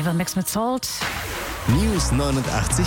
Eva Max mit Salt. News 89.4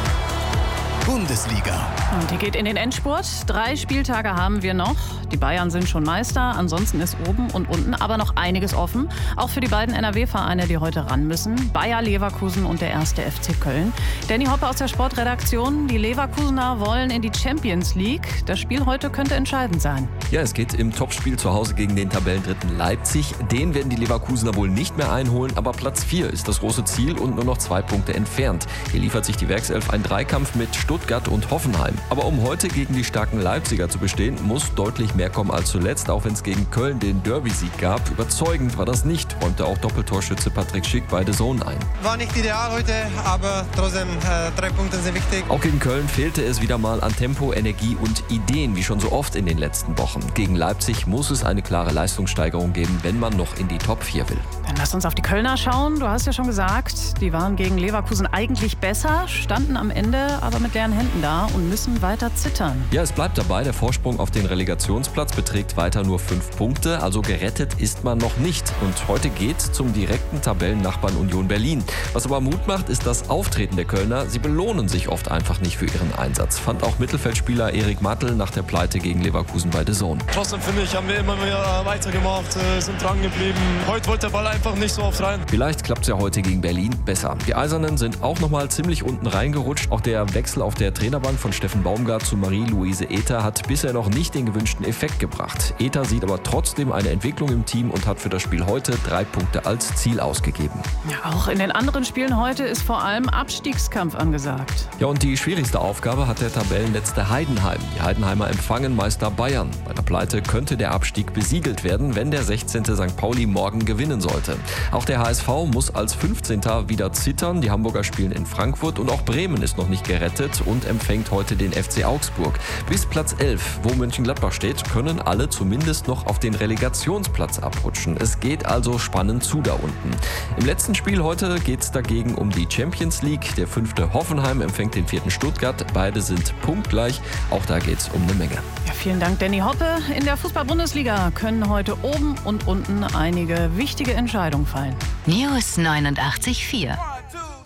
Bundesliga. Und die geht in den Endspurt. 3 Spieltage haben wir noch. Die Bayern sind schon Meister. Ansonsten ist oben und unten aber noch einiges offen. Auch für die beiden NRW-Vereine, die heute ran müssen. Bayer Leverkusen und der 1. FC Köln. Danny Hoppe aus der Sportredaktion. Die Leverkusener wollen in die Champions League. Das Spiel heute könnte entscheidend sein. Ja, es geht im Topspiel zu Hause gegen den Tabellendritten Leipzig. Den werden die Leverkusener wohl nicht mehr einholen, aber Platz 4 ist das große Ziel und nur noch 2 Punkte entfernt. Hier liefert sich die Werkself einen Dreikampf mit Stuttgart und Hoffenheim. Aber um heute gegen die starken Leipziger zu bestehen, muss deutlich mehr kommen als zuletzt, auch wenn es gegen Köln den Derby-Sieg gab. Überzeugend war das nicht, räumte auch Doppeltorschütze Patrick Schick bei DAZN ein. War nicht ideal heute, aber trotzdem 3 Punkte sind wichtig. Auch gegen Köln fehlte es wieder mal an Tempo, Energie und Ideen, wie schon so oft in den letzten Wochen. Gegen Leipzig muss es eine klare Leistungssteigerung geben, wenn man noch in die Top 4 will. Dann lass uns auf die Kölner schauen. Du hast ja schon gesagt, die waren gegen Leverkusen eigentlich besser, standen am Ende aber mit leeren Händen da und müssen weiter zittern. Ja, es bleibt dabei, der Vorsprung auf den Relegationsplatz beträgt weiter nur 5 Punkte, also gerettet ist man noch nicht. Und heute geht zum direkten Tabellennachbarn Union Berlin. Was aber Mut macht, ist das Auftreten der Kölner. Sie belohnen sich oft einfach nicht für ihren Einsatz, fand auch Mittelfeldspieler Erik Mattel nach der Pleite gegen Leverkusen bei DAZN. Trotzdem finde ich, haben wir immer wieder weitergemacht, sind dran geblieben. Heute wollte der Ball einfach nicht so oft rein. Vielleicht klappt es ja heute gegen Berlin besser. Die Eisernen sind auch nochmal ziemlich unten reingerutscht. Auch der Wechsel auf der Trainerbank von Steffen Baumgart zu Marie-Louise Ether hat bisher noch nicht den gewünschten Effekt gebracht. Ether sieht aber trotzdem eine Entwicklung im Team und hat für das Spiel heute 3 Punkte als Ziel ausgegeben. Ja, auch in den anderen Spielen heute ist vor allem Abstiegskampf angesagt. Ja, und die schwierigste Aufgabe hat der Tabellenletzte Heidenheim. Die Heidenheimer empfangen Meister Bayern. Bei der Pleite könnte der Abstieg besiegelt werden, wenn der 16. St. Pauli morgen gewinnen sollte. Auch der HSV muss als 15. wieder zittern. Die Hamburger spielen in Frankfurt und auch Bremen ist noch nicht gerettet und empfängt heute den FC Augsburg. Bis Platz 11, wo Mönchengladbach steht, können alle zumindest noch auf den Relegationsplatz abrutschen. Es geht also spannend zu da unten. Im letzten Spiel heute geht es dagegen um die Champions League. Der 5. Hoffenheim empfängt den 4. Stuttgart. Beide sind punktgleich. Auch da geht es um eine Menge. Ja, vielen Dank, Danny Hoppe. In der Fußball-Bundesliga können heute oben und unten einige wichtige Entscheidungen fallen. News 89.4